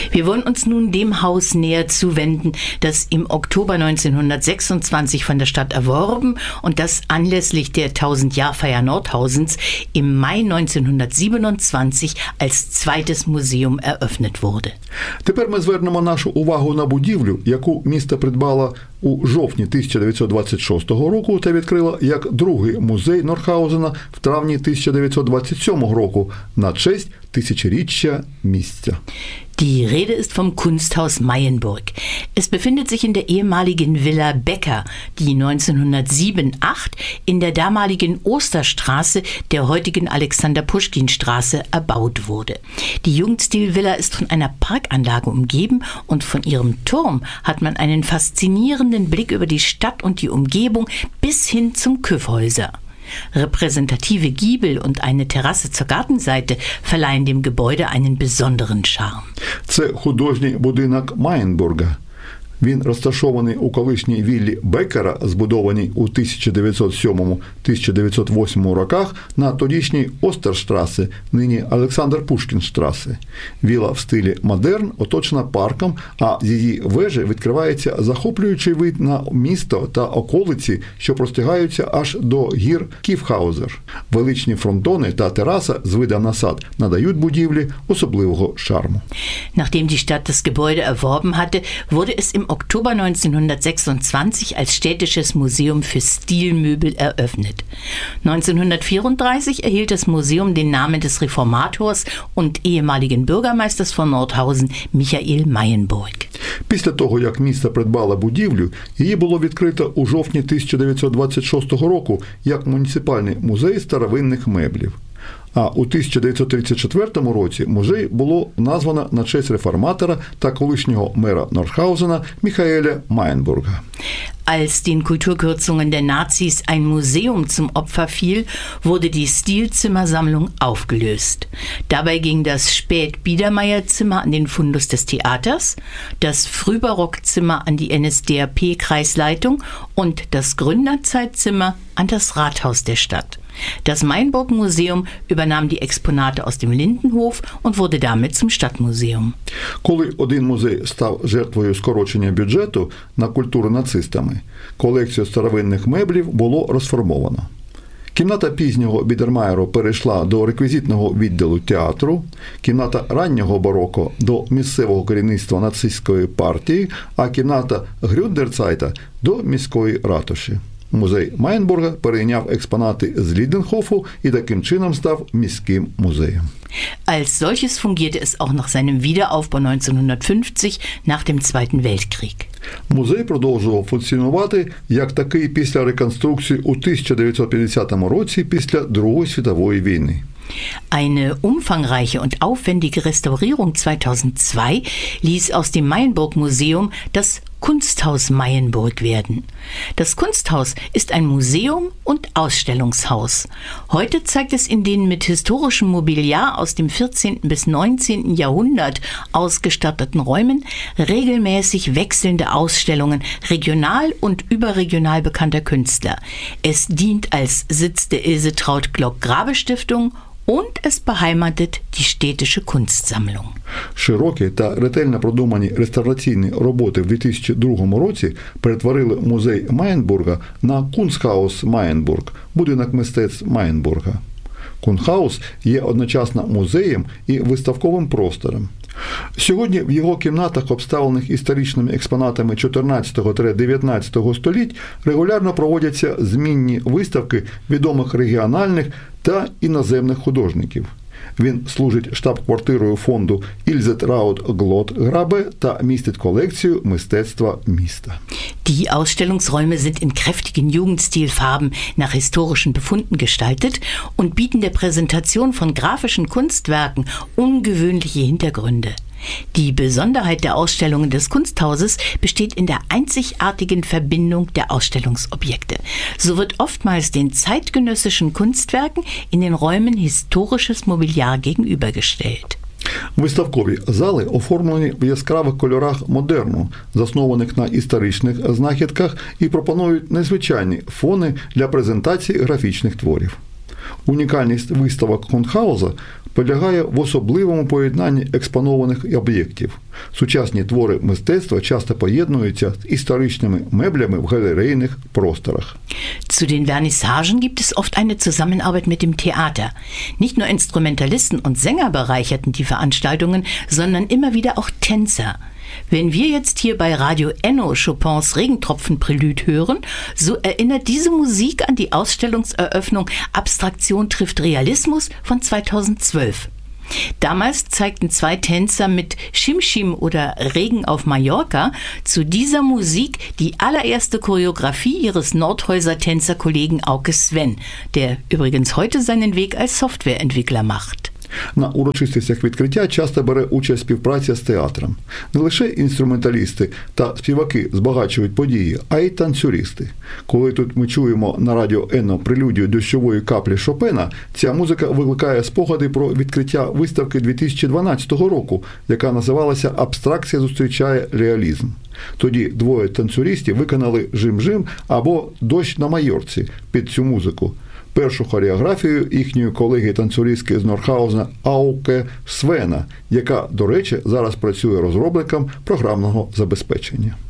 Wir wollen uns nun dem Haus näher zuwenden, das im Oktober 1926 von der Stadt erworben und das anlässlich der 1000-Jahr-Feier Nordhausens im Mai 1927 als zweites Museum eröffnet wurde. Тепер ми звернемо нашу увагу на будівлю, яку місто придбало у жовтні 1926 року та відкрило як другий музей Нордхаузена в травні 1927 року на честь тисячоріччя місця. Die Rede ist vom Kunsthaus Mayenburg. Es befindet sich in der ehemaligen Villa Becker, die 1907/8 in der damaligen Osterstraße, der heutigen Alexander-Puschkin-Straße, erbaut wurde. Die Jugendstil-Villa ist von einer Parkanlage umgeben und von ihrem Turm hat man einen faszinierenden Blick über die Stadt und die Umgebung bis hin zum Kyffhäuser. Repräsentative Giebel und eine Terrasse zur Gartenseite verleihen dem Gebäude einen besonderen Charme. Це художній будинок Маєнбурга. Він розташований у колишній віллі Беккера, збудованій у 1907-1908 роках на тодішній Остерштрасе, нині Александр-Пушкін-штрасе. Вілла в стилі модерн, оточена парком, а з її вежі відкривається захоплюючий вид на місто та околиці, що простягаються аж до гір Кіфхаузер. Величні фронтони та тераса з видом на сад надають будівлі особливого шарму. Nachdem die Stadt das Gebäude erworben hatte, wurde es im Oktober 1926 als städtisches Museum für Stilmöbel eröffnet. 1934 erhielt das Museum den Namen des Reformators und ehemaligen Bürgermeisters von Nordhausen Michael Mayenburg. Після того, як місто придбало будівлю, її було відкрито у жовтні 1926 року як муніципальний музей старовинних меблів. А у 1934 році музей було названо на честь реформатора та колишнього мера Нордхаузена Michaela Mayenburga. Als den Kulturkürzungen der Nazis ein Museum zum Opfer fiel, wurde die Stilzimmersammlung aufgelöst. Dabei ging das Spät-Biedermeier-Zimmer an den Fundus des Theaters, das Frühbarockzimmer an die NSDAP-Kreisleitung und das Gründerzeitzimmer an das Rathaus der Stadt. Das Mayenburg-Museum übernahm die Exponate aus dem Lindenhof und wurde damit zum Stadtmuseum. Коли один музей став жертвою скорочення бюджету на культуру нацистами, колекцію старовинних меблів було розформовано. Кімната пізнього Бідермаєру перейшла до реквізитного відділу театру, кімната раннього бароко до місцевого керівництва нацистської партії, а кімната Грюндерцайта до міської ратуші. Музей Маєнбурга перейняв експонати з Ліденхофу і таким чином став міським музеєм. Als solches fungierte es auch nach seinem Wiederaufbau 1950 nach dem Zweiten Weltkrieg. Музей продовжував функціонувати як такий після реконструкції у 1950 році після Другої світової війни. Eine umfangreiche und aufwendige Restaurierung 2002 ließ aus dem Mayenburg-Museum das Kunsthaus Mayenburg werden. Das Kunsthaus ist ein Museum und Ausstellungshaus. Heute zeigt es in den mit historischem Mobiliar aus dem 14. bis 19. Jahrhundert ausgestatteten Räumen regelmäßig wechselnde Ausstellungen regional und überregional bekannter Künstler. Es dient als Sitz der Ilse Traut-Glock-Grabe-Stiftung und es beheimatet die städtische Kunstsammlung. Широкі та ретельно продумані реставраційні роботи в 2002 році перетворили музей Маєнбурга на Kunsthaus Mayenburg, будинок мистецтв Маєнбурга. Kunsthaus є одночасно музеєм і виставковим простором. Сьогодні в його кімнатах, обставлених історичними експонатами 14-19 століть, регулярно проводяться змінні виставки відомих регіональних та іноземних художників. Він служить штаб-квартирою фонду Ilse Traut-Glock-Grabe та містить колекцію мистецтва міста. Die Ausstellungsräume sind in kräftigen Jugendstilfarben nach historischen Befunden gestaltet und bieten der Präsentation von grafischen Kunstwerken ungewöhnliche Hintergründe. Die Besonderheit der Ausstellungen des Kunsthauses besteht in der einzigartigen Verbindung der Ausstellungsobjekte. So wird oftmals den zeitgenössischen Kunstwerken in den Räumen historisches Mobiliar gegenübergestellt. Виставкові зали оформлені в яскравих кольорах модерну, заснованих на історичних знахідках, і пропонують незвичайні фони для презентації графічних творів. Унікальність виставок Кунстхауза полягає в особливому поєднанні експонованих об'єктів. Сучасні твори мистецтва часто поєднуються з історичними меблями в галерейних просторах. Zu den Vernissagen gibt es oft eine Zusammenarbeit mit dem Theater. Nicht nur Instrumentalisten und Sänger bereicherten die Veranstaltungen, sondern immer wieder auch Tänzer. Wenn wir jetzt hier bei Radio Enno Chopins Regentropfen-Prälud hören, so erinnert diese Musik an die Ausstellungseröffnung Abstraktion trifft Realismus von 2012. Damals zeigten 2 Tänzer mit Schimschim oder Regen auf Mallorca zu dieser Musik die allererste Choreografie ihres Nordhäuser Tänzerkollegen Auke Sven, der übrigens heute seinen Weg als Softwareentwickler macht. На урочистостях відкриття часто бере участь співпраця з театром. Не лише інструменталісти та співаки збагачують події, а й танцюристи. Коли тут ми чуємо на радіо Енно прелюдію дощової каплі Шопена, ця музика викликає спогади про відкриття виставки 2012 року, яка називалася «Абстракція зустрічає реалізм». Тоді 2 танцюристів виконали «Жим-жим» або «Дощ на Майорці» під цю музику. Першу хореографію їхньої колеги-танцюристки з Нордхаузена Ауке Свена, яка, до речі, зараз працює розробником програмного забезпечення.